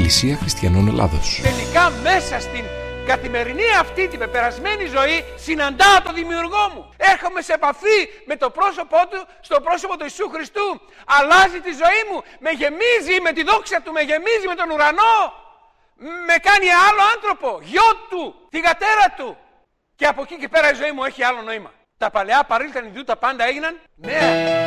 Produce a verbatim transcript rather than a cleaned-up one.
Εκκλησία Χριστιανών Ελλάδος. Τελικά μέσα στην καθημερινή αυτή την πεπερασμένη ζωή συναντάω τον Δημιουργό μου. Έρχομαι σε επαφή με το πρόσωπό του, στο πρόσωπο του Ιησού Χριστού. Αλλάζει τη ζωή μου, με γεμίζει με τη δόξα του, με γεμίζει με τον ουρανό. Με κάνει άλλο άνθρωπο, γιο του, τη γατέρα του. Και από εκεί και πέρα η ζωή μου έχει άλλο νόημα. Τα παλαιά παρήλθαν, ιδού τα πάντα έγιναν νέα.